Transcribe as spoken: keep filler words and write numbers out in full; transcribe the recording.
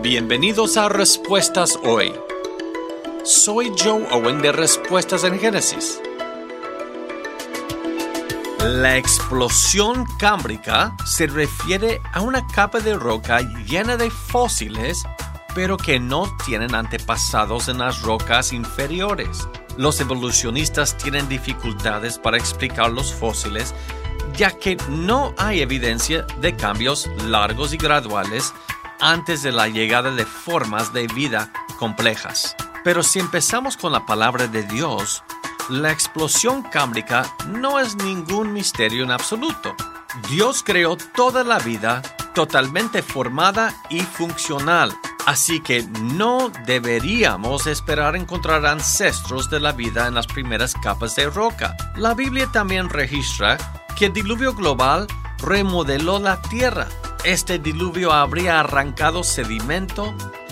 Bienvenidos a Respuestas Hoy. Soy Joe Owen de Respuestas en Génesis. La explosión cámbrica se refiere a una capa de roca llena de fósiles, pero que no tienen antepasados en las rocas inferiores. Los evolucionistas tienen dificultades para explicar los fósiles, ya que no hay evidencia de cambios largos y graduales antes de la llegada de formas de vida complejas. Pero si empezamos con la palabra de Dios, la explosión cámbrica no es ningún misterio en absoluto. Dios creó toda la vida totalmente formada y funcional, así que no deberíamos esperar encontrar ancestros de la vida en las primeras capas de roca. La Biblia también registra que el diluvio global remodeló la tierra. Este diluvio habría arrancado sedimento